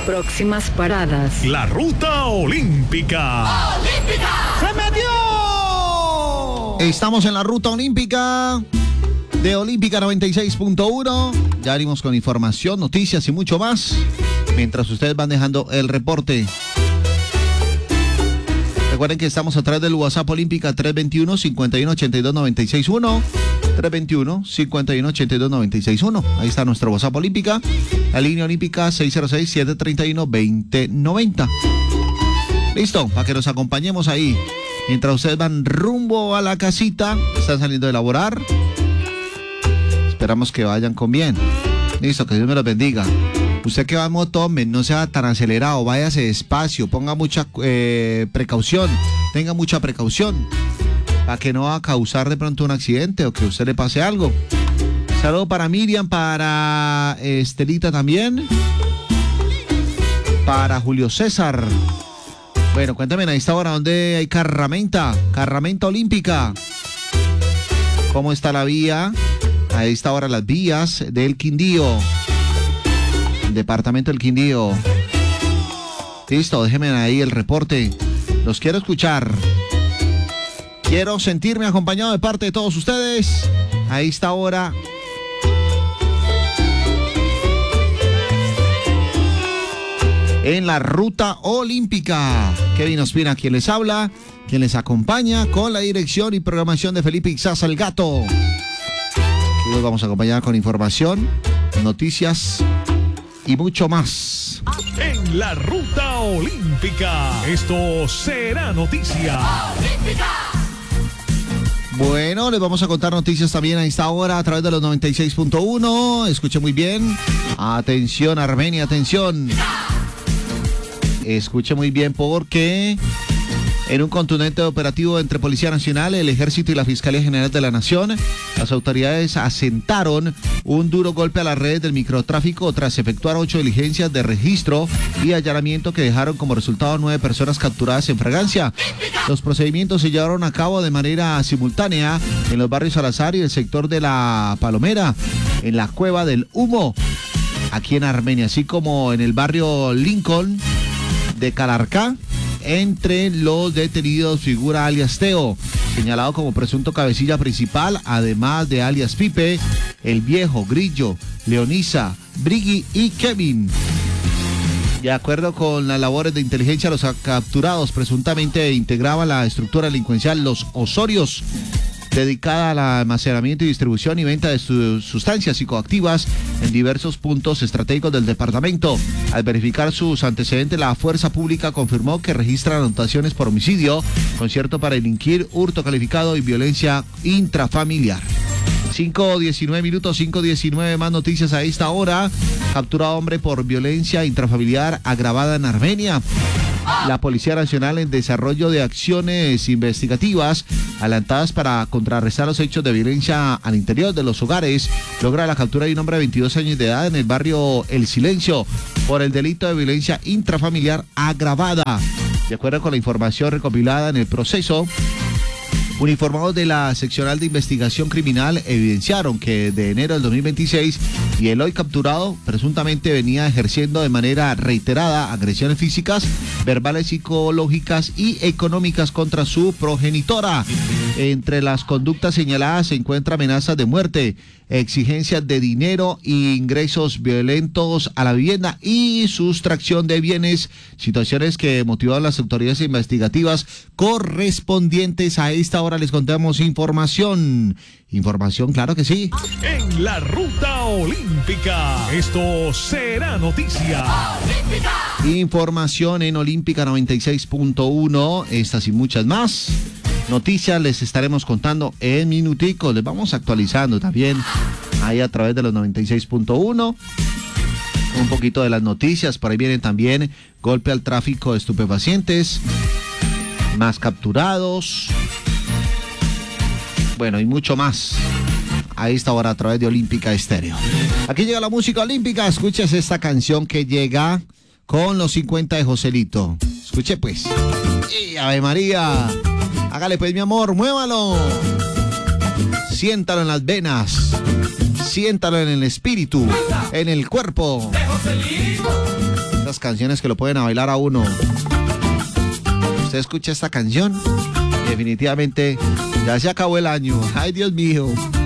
Próximas paradas. La ruta olímpica. ¡Se metió! Estamos en la ruta olímpica de Olímpica 96.1. Ya venimos con información, noticias y mucho más, mientras ustedes van dejando el reporte. Recuerden que estamos a través del WhatsApp Olímpica 321-5182-961. 321-5182-961. Ahí está nuestro WhatsApp Olímpica. La línea olímpica 606-731-2090. Listo, para que nos acompañemos ahí. Mientras ustedes van rumbo a la casita, están saliendo de laborar. Esperamos que vayan con bien. Listo, que Dios me los bendiga. Usted que va en moto, no sea tan acelerado, váyase despacio, ponga mucha precaución, tenga mucha precaución, para que no va a causar de pronto un accidente o que a usted le pase algo. Saludo para Miriam, para Estelita también, para Julio César. Bueno, cuéntame a esta hora, ¿dónde hay carramenta olímpica? ¿Cómo está la vía? A esta hora las vías del Quindío. Departamento del Quindío. Listo, déjenme ahí el reporte. Los quiero escuchar. Quiero sentirme acompañado de parte de todos ustedes. A esta hora. En la ruta olímpica. Kevin Ospina, quien les habla, quien les acompaña con la dirección y programación de Felipe Ixaza, el gato. Aquí los vamos a acompañar con información, noticias y mucho más. En la ruta olímpica, esto será noticia. Bueno, les vamos a contar noticias también a esta hora a través de los 96.1. Escuche muy bien. Atención, Armenia, atención. Escuche muy bien porque en un contundente operativo entre Policía Nacional, el Ejército y la Fiscalía General de la Nación, las autoridades asentaron un duro golpe a las redes del microtráfico tras efectuar 8 diligencias de registro y allanamiento que dejaron como resultado 9 personas capturadas en fragancia. Los procedimientos se llevaron a cabo de manera simultánea en los barrios Salazar y el sector de La Palomera, en la Cueva del Humo, aquí en Armenia, así como en el barrio Lincoln de Calarcá. Entre los detenidos figura alias Teo, señalado como presunto cabecilla principal, además de alias Pipe, El Viejo, Grillo, Leonisa, Brigui y Kevin. De acuerdo con las labores de inteligencia, los capturados presuntamente integraban la estructura delincuencial Los Osorios, dedicada al almacenamiento y distribución y venta de sustancias psicoactivas en diversos puntos estratégicos del departamento. Al verificar sus antecedentes, la fuerza pública confirmó que registra anotaciones por homicidio, concierto para delinquir, hurto calificado y violencia intrafamiliar. 5:19 minutos, 5:19, más noticias a esta hora. Capturado hombre por violencia intrafamiliar agravada en Armenia. La Policía Nacional, en desarrollo de acciones investigativas adelantadas para contrarrestar los hechos de violencia al interior de los hogares, logra la captura de un hombre de 22 años de edad en el barrio El Silencio por el delito de violencia intrafamiliar agravada. De acuerdo con la información recopilada en el proceso, uniformados de la Seccional de Investigación Criminal evidenciaron que de enero del 2026 y el hoy capturado presuntamente venía ejerciendo de manera reiterada agresiones físicas, verbales, psicológicas y económicas contra su progenitora. Entre las conductas señaladas se encuentra amenazas de muerte, exigencias de dinero e ingresos violentos a la vivienda y sustracción de bienes, situaciones que motivaron las autoridades investigativas correspondientes. A esta hora les contamos información, claro que sí. En la ruta olímpica, esto será noticia. Información en Olímpica 96.1, estas y muchas más noticias les estaremos contando en minuticos. Les vamos actualizando también ahí a través de los 96.1 un poquito de las noticias. Por ahí vienen también golpe al tráfico de estupefacientes, más capturados, bueno, y mucho más a esta hora a través de Olímpica Estéreo. Aquí llega la música olímpica. Escuches esta canción que llega con los 50 de Joselito. Escuche pues. ¡Y Ave María! Hágale pues, mi amor, muévalo. Siéntalo en las venas. Siéntalo en el espíritu, en el cuerpo. Esas canciones que lo pueden a bailar a uno. Usted escucha esta canción y definitivamente ya se acabó el año. Ay, Dios mío.